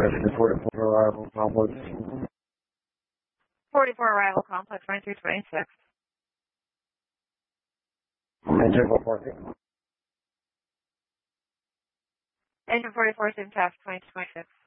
Engine 44 arrival complex. 44 arrival complex 2326. Engine 4 parking. Engine 44 is in task 2026.